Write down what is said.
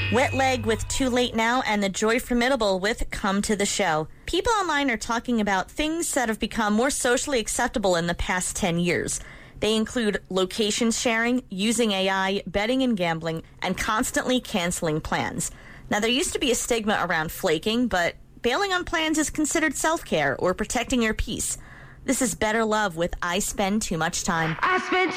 Wet Leg with Too Late Now and The Joy Formidable with Come to the Show. People online are talking about things that have become more socially acceptable in the past 10 years. They include location sharing, using AI, betting and gambling, and constantly canceling plans. Now, there used to be a stigma around flaking, but bailing on plans is considered self-care or protecting your peace. This is Better Love with I Spend Too Much Time. I spend